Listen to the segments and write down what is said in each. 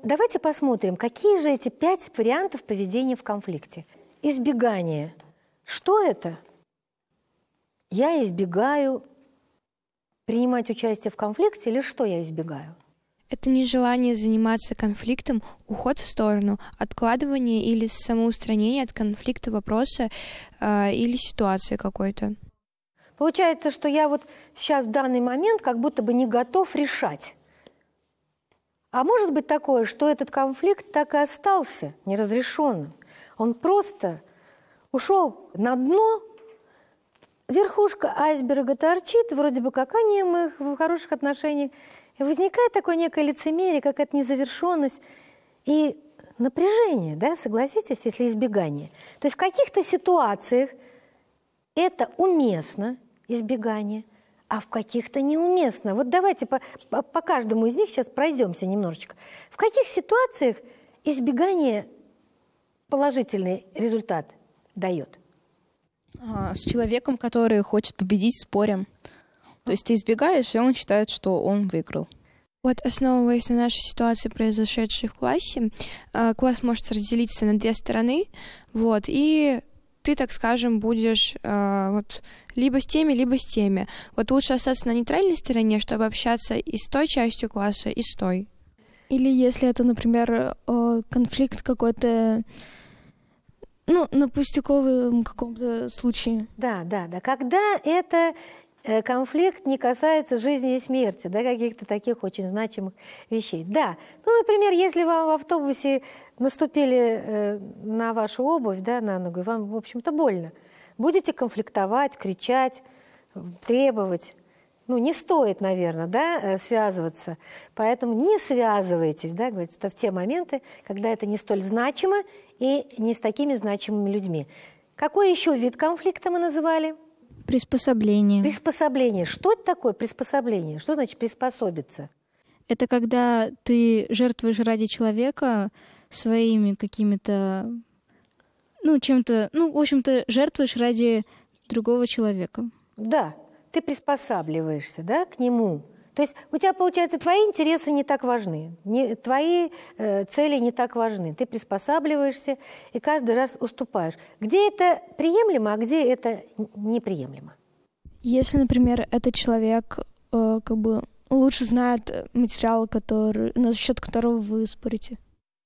давайте посмотрим, какие же эти 5 вариантов поведения в конфликте. Избегание. Что это? Я избегаю принимать участие в конфликте или что я избегаю? Это нежелание заниматься конфликтом, уход в сторону, откладывание или самоустранение от конфликта вопроса или ситуации какой-то. Получается, что я вот сейчас в данный момент как будто бы не готов решать. А может быть такое, что этот конфликт так и остался неразрешенным. Он просто ушел на дно, верхушка айсберга торчит, вроде бы как они мы в хороших отношениях. И возникает такое некое лицемерие, какая-то незавершенность и напряжение, да, согласитесь, если избегание. То есть в каких-то ситуациях это уместно, избегание, а в каких-то неуместно. Вот давайте по каждому из них сейчас пройдемся немножечко. В каких ситуациях избегание положительный результат дает? С человеком, который хочет победить в споре. То есть ты избегаешь, и он считает, что он выиграл. Вот, основываясь на нашей ситуации, произошедшей в классе, класс может разделиться на 2 стороны, вот, и ты, так скажем, будешь вот, либо с теми, либо с теми. Вот лучше остаться на нейтральной стороне, чтобы общаться и с той частью класса, и с той. Или если это, например, конфликт какой-то, ну, на пустяковом каком-то случае. Да. Когда это конфликт не касается жизни и смерти, да, каких-то таких очень значимых вещей. Да, ну, например, если вам в автобусе наступили на вашу обувь, да, на ногу, вам, в общем-то, больно. Будете конфликтовать, кричать, требовать. Ну, не стоит, наверное, да, связываться. Поэтому не связывайтесь, да, говорит, в те моменты, когда это не столь значимо и не с такими значимыми людьми. Какой еще вид конфликта мы называли? Приспособление. Приспособление. Что это такое приспособление? Что значит приспособиться? Это когда ты жертвуешь ради человека своими какими-то, ну, чем-то, ну, в общем-то, жертвуешь ради другого человека. Да, ты приспосабливаешься, да, к нему. То есть у тебя, получается, твои интересы не так важны, твои цели не так важны. Ты приспосабливаешься и каждый раз уступаешь. Где это приемлемо, а где это неприемлемо? Если, например, этот человек как бы лучше знает материал, насчет которого вы спорите.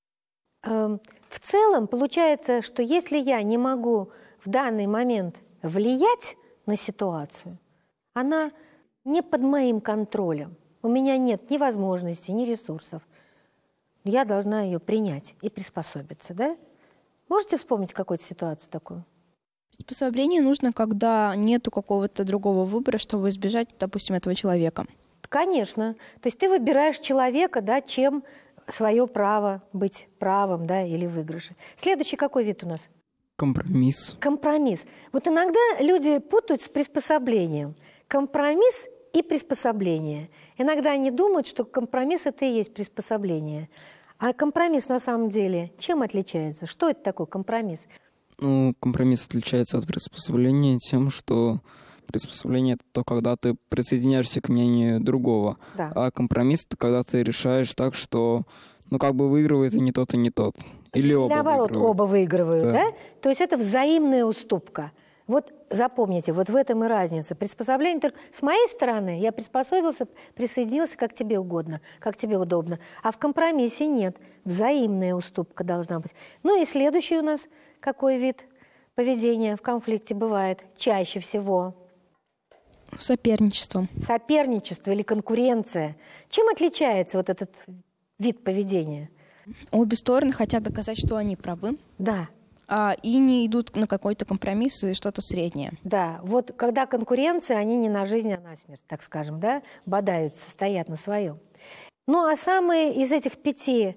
В целом получается, что если я не могу в данный момент влиять на ситуацию, она не под моим контролем. У меня нет ни возможностей, ни ресурсов. Я должна ее принять и приспособиться, да? Можете вспомнить какую-то ситуацию такую? Приспособление нужно, когда нету какого-то другого выбора, чтобы избежать, допустим, этого человека. Конечно. То есть ты выбираешь человека, да, чем свое право быть правым, да, или в выигрыше. Следующий какой вид у нас? Компромисс. Компромисс. Вот иногда люди путают с приспособлением. Компромисс и приспособление. Иногда они думают, что компромисс – это и есть приспособление. А компромисс на самом деле чем отличается? Что это такое компромисс? Ну, компромисс отличается от приспособления тем, что приспособление – это то, когда ты присоединяешься к мнению другого. Да. А компромисс – это когда ты решаешь так, что, ну, как бы выигрывает и не тот, и не тот. Или оба наоборот, выигрывают. оба выигрывают, Да. да? То есть это взаимная уступка. Вот запомните, вот в этом и разница. Приспособление только с моей стороны я приспособился, присоединился, как тебе угодно, как тебе удобно. А в компромиссе нет. Взаимная уступка должна быть. Ну и следующий у нас какой вид поведения в конфликте бывает чаще всего? Соперничество. Соперничество или конкуренция. Чем отличается вот этот вид поведения? Обе стороны хотят доказать, что они правы. Да. И не идут на какой-то компромисс и что-то среднее. Да, вот когда конкуренция, они не на жизнь, а на смерть, так скажем, да, бодаются, стоят на своем. Ну, а самый из этих 5,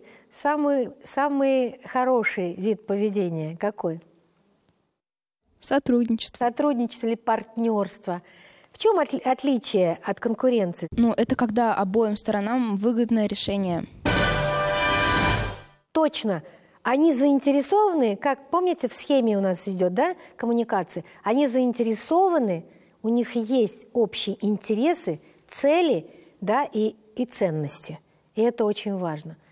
самый хороший вид поведения какой? Сотрудничество. Сотрудничество или партнерство. В чем отличие от конкуренции? Ну, это когда обоим сторонам выгодное решение. Точно. Они заинтересованы, как, помните, в схеме у нас идет, да, коммуникации, они заинтересованы, у них есть общие интересы, цели, да, и ценности. И это очень важно.